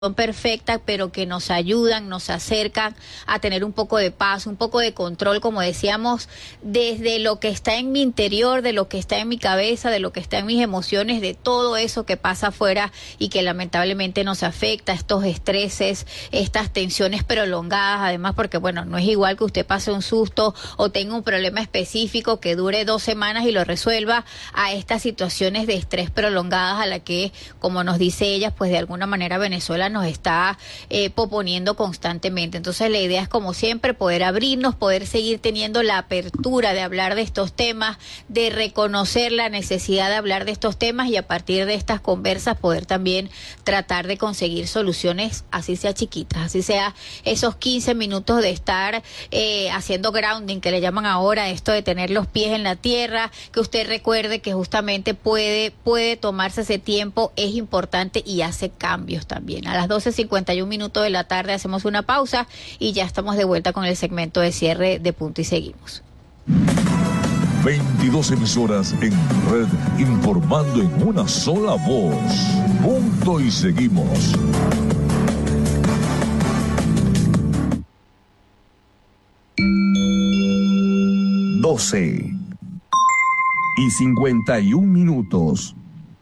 perfecta, pero que nos ayudan, nos acercan a tener un poco de paz, un poco de control, como decíamos, desde lo que está en mi interior, de lo que está en mi cabeza, de lo que está en mis emociones, de todo eso que pasa afuera y que lamentablemente nos afecta, estos estreses, estas tensiones prolongadas, además, porque bueno, no es igual que usted pase un susto o tenga un problema específico que dure 2 semanas y lo resuelva, a estas situaciones de estrés prolongadas a la que, como nos dice ella, pues de alguna manera Venezuela nos está poponiendo constantemente. Entonces la idea es, como siempre, poder abrirnos, poder seguir teniendo la apertura de hablar de estos temas, de reconocer la necesidad de hablar de estos temas y a partir de estas conversas poder también tratar de conseguir soluciones, así sea chiquitas, así sea esos 15 minutos de estar haciendo grounding, que le llaman ahora, esto de tener los pies en la tierra, que usted recuerde que justamente puede tomarse ese tiempo, es importante y hace cambios también. A las 12:51 de la tarde hacemos una pausa y ya estamos de vuelta con el segmento de cierre de Punto y Seguimos. 22 emisoras en red, informando en una sola voz. Punto y Seguimos. y 51 minutos.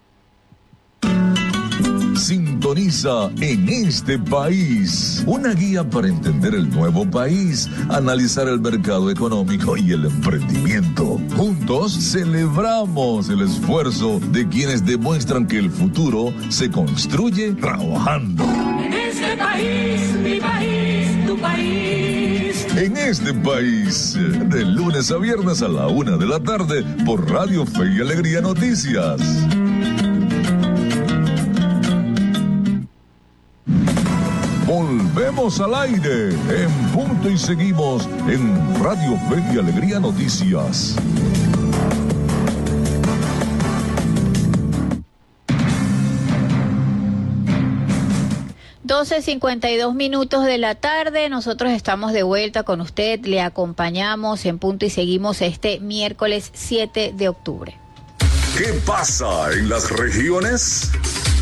Sintoniza En Este País, una guía para entender el nuevo país, analizar el mercado económico y el emprendimiento. Juntos celebramos el esfuerzo de quienes demuestran que el futuro se construye trabajando. En este país, mi país, tu país. En Este País, de lunes a viernes a la 1 de la tarde por Radio Fe y Alegría Noticias. Volvemos al aire en Punto y Seguimos en Radio Fe y Alegría Noticias. (12:52 de la tarde). Nosotros estamos de vuelta con usted, le acompañamos en Punto y Seguimos este miércoles 7 de octubre. ¿Qué pasa en las regiones?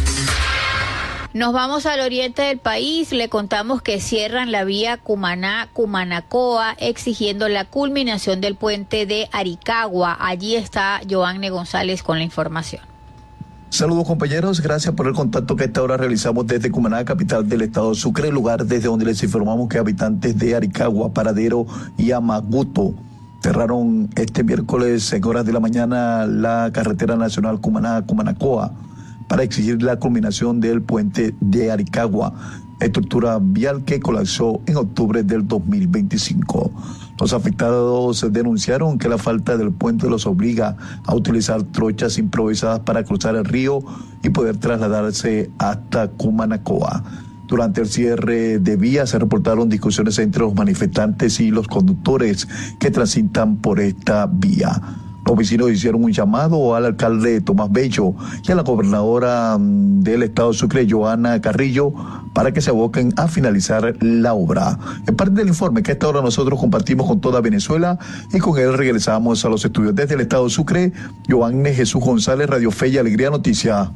Nos vamos al oriente del país, le contamos que cierran la vía Cumaná-Cumanacoa exigiendo la culminación del puente de Aricagua. Allí está Joanne González con la información. Saludos compañeros, gracias por el contacto que a esta hora realizamos desde Cumaná, capital del estado Sucre, lugar desde donde les informamos que habitantes de Aricagua, Paradero y Amaguto cerraron este miércoles en horas de la mañana la carretera nacional Cumaná-Cumanacoa para exigir la culminación del puente de Aricagua, estructura vial que colapsó en octubre del 2025. Los afectados denunciaron que la falta del puente los obliga a utilizar trochas improvisadas para cruzar el río y poder trasladarse hasta Cumanacoa. Durante el cierre de vías se reportaron discusiones entre los manifestantes y los conductores que transitan por esta vía. Los vecinos hicieron un llamado al alcalde Tomás Bello y a la gobernadora del estado Sucre, Johanna Carrillo, para que se aboquen a finalizar la obra. En parte del informe que a esta hora nosotros compartimos con toda Venezuela y con él regresamos a los estudios desde el estado Sucre. Joanne Jesús González, Radio Fe y Alegría Noticia.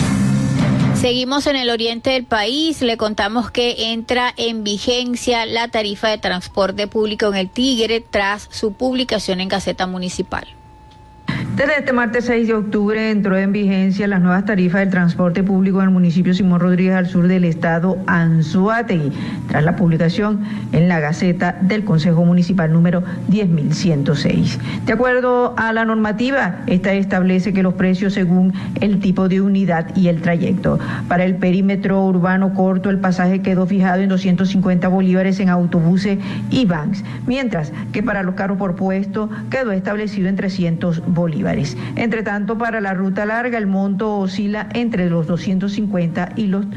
Seguimos en el oriente del país, le contamos que entra en vigencia la tarifa de transporte público en el Tigre tras su publicación en Gaceta Municipal. Desde este martes 6 de octubre entró en vigencia las nuevas tarifas del transporte público en el municipio Simón Rodríguez al sur del estado Anzoátegui, tras la publicación en la Gaceta del Consejo Municipal número 10.106. De acuerdo a la normativa, esta establece que los precios según el tipo de unidad y el trayecto. Para el perímetro urbano corto, el pasaje quedó fijado en 250 bolívares en autobuses y vans, mientras que para los carros por puesto quedó establecido en 300 bolívares. Entre tanto, para la ruta larga el monto oscila entre los 250 y los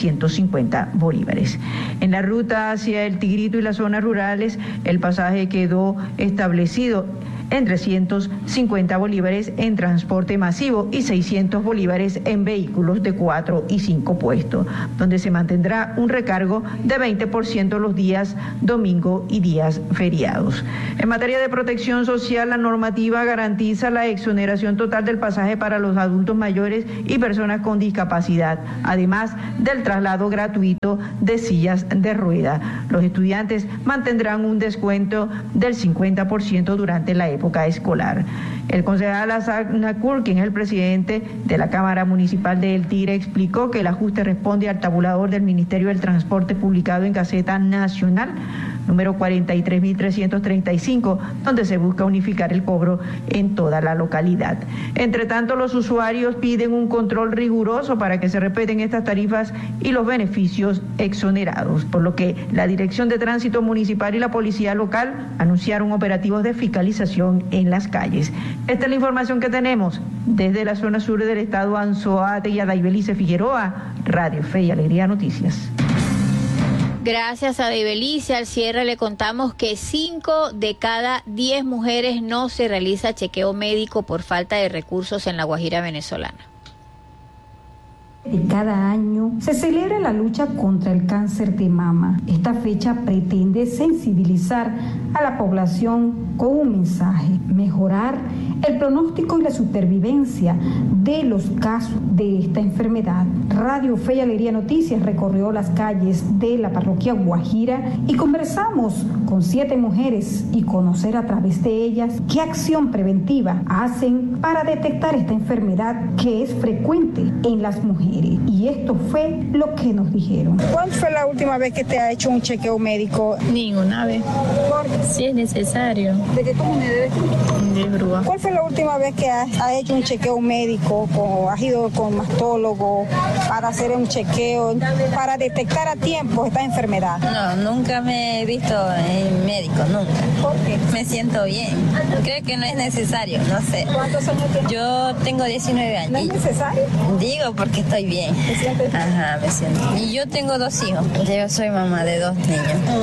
350 bolívares. En la ruta hacia el Tigrito y las zonas rurales, el pasaje quedó establecido en 350 bolívares en transporte masivo y 600 bolívares en vehículos de 4 y 5 puestos, donde se mantendrá un recargo de 20% los días domingo y días feriados. En materia de protección social, la normativa garantiza la exoneración total del pasaje para los adultos mayores y personas con discapacidad, además del traslado gratuito de sillas de rueda. Los estudiantes mantendrán un descuento del 50% durante la época escolar. El concejal Asad Nakur, quien es el presidente de la Cámara Municipal de El Tigre, explicó que el ajuste responde al tabulador del Ministerio del Transporte publicado en Gaceta Nacional número 43.335, donde se busca unificar el cobro en toda la localidad. Entre tanto, los usuarios piden un control riguroso para que se respeten estas tarifas y los beneficios exonerados, por lo que la Dirección de Tránsito Municipal y la Policía Local anunciaron operativos de fiscalización en las calles. Esta es la información que tenemos desde la zona sur del estado Anzoátegui y Adaibelice Figueroa, Radio Fe y Alegría Noticias. Gracias a Daibelice. Al cierre le contamos que 5 de cada 10 mujeres no se realiza chequeo médico por falta de recursos en la Guajira venezolana. De cada año se celebra la lucha contra el cáncer de mama. Esta fecha pretende sensibilizar a la población con un mensaje: mejorar el pronóstico y la supervivencia de los casos de esta enfermedad. Radio Fe y Alegría Noticias recorrió las calles de la parroquia Guajira y conversamos con 7 mujeres y conocer a través de ellas qué acción preventiva hacen para detectar esta enfermedad que es frecuente en las mujeres. Y esto fue lo que nos dijeron. ¿Cuándo fue la última vez que te ha hecho un chequeo médico? Ninguna vez. ¿Por qué? Si es necesario. ¿De qué comunidad eres tú? De Brúa. ¿Cuál fue la última vez que has hecho un chequeo médico, has ido con mastólogo para hacer un chequeo, para detectar a tiempo esta enfermedad? No, nunca me he visto en médico, nunca. ¿Por qué? Me siento bien. Creo que no es necesario, no sé. ¿Cuántos años tienes? Yo tengo 19 años. ¿No es necesario? Digo porque estoy bien. ¿Te sientes? Ajá, me siento. Y yo tengo 2 hijos. Yo soy mamá de 2 niños.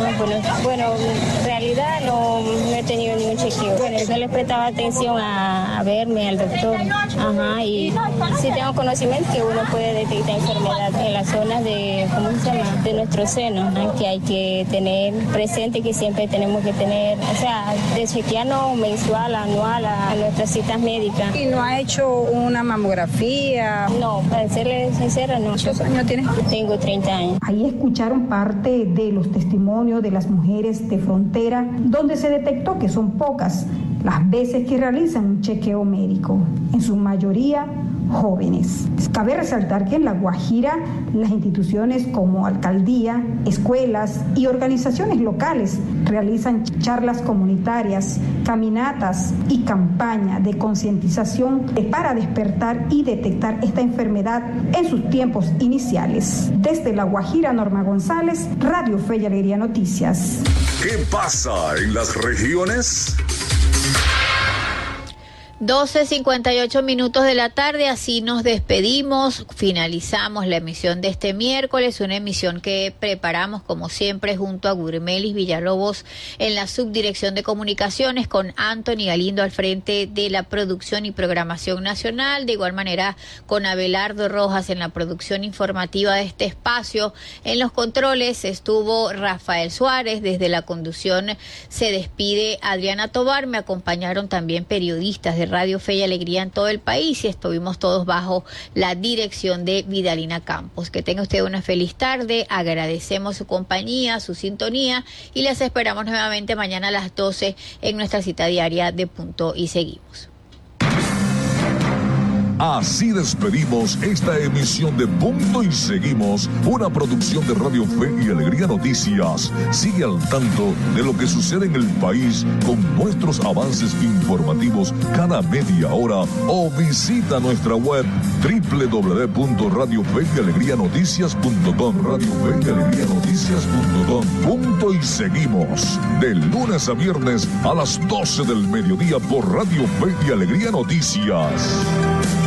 Bueno, en realidad no he tenido ningún chequeo. Bueno, no les prestaba atención a verme al doctor. Ajá, y sí tengo conocimiento que uno puede detectar enfermedad en las zonas de, ¿cómo se llama?, de nuestro seno, ¿no? Que hay que tener presente, que siempre tenemos que tener, o sea, de chequearnos mensual, anual a nuestras citas médicas. ¿Y no ha hecho una mamografía? No, para serles sincera, no. ¿Cuántos años tienes? Tengo 30 años. Ahí escucharon parte de los testimonios de las mujeres de frontera, donde se detectó que son pocas las veces que realizan un chequeo médico, en su mayoría jóvenes. Cabe resaltar que en La Guajira las instituciones como alcaldía, escuelas y organizaciones locales realizan charlas comunitarias, caminatas y campañas de concientización para despertar y detectar esta enfermedad en sus tiempos iniciales. Desde La Guajira, Norma González, Radio Fe y Alegría Noticias. ¿Qué pasa en las regiones? 12:58 de la tarde, así nos despedimos, finalizamos la emisión de este miércoles, una emisión que preparamos como siempre junto a Gurmelis Villalobos en la subdirección de comunicaciones, con Anthony Galindo al frente de la producción y programación nacional, de igual manera con Abelardo Rojas en la producción informativa de este espacio. En los controles estuvo Rafael Suárez, desde la conducción se despide Adriana Tobar, me acompañaron también periodistas de Radio Fe y Alegría en todo el país y estuvimos todos bajo la dirección de Vidalina Campos. Que tenga usted una feliz tarde, agradecemos su compañía, su sintonía y les esperamos nuevamente mañana a las 12 en nuestra cita diaria de Punto y Seguimos. Así despedimos esta emisión de Punto y Seguimos, una producción de Radio Fe y Alegría Noticias. Sigue al tanto de lo que sucede en el país con nuestros avances informativos cada media hora o visita nuestra web www.radiofeyalegrianoticias.com. Radio Fe y Alegría Noticias.com. Punto y Seguimos, de lunes a viernes a las 12 del mediodía por Radio Fe y Alegría Noticias.